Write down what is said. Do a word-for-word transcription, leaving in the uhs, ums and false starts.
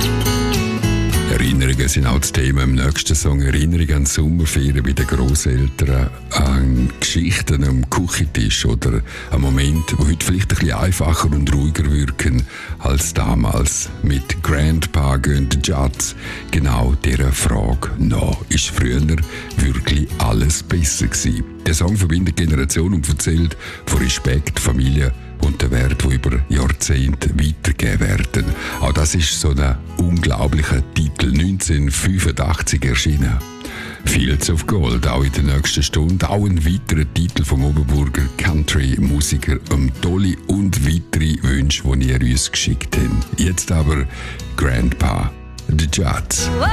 Erinnerungen sind auch das Thema im nächsten Song. Erinnerungen an die Sommerferien bei den Grosseltern, an Geschichten am Küchentisch oder an Momente, die heute vielleicht ein bisschen einfacher und ruhiger wirken als damals. Mit Grandpa gehen die Judds genau dieser Frage nach. Ist früher wirklich alles besser gewesen? Der Song verbindet Generationen und erzählt von Respekt, Familie und den Wert, die über Jahrzehnte weitergegeben werden. Auch das ist so ein unglaublicher Titel, neunzehnhundertfünfundachtzig erschienen. Fields of Gold, auch in der nächsten Stunde. Auch ein weiterer Titel vom Oberburger Country-Musiker Dolly und weitere Wünsche, die ihr uns geschickt habt. Jetzt aber Grandpa, The Judds.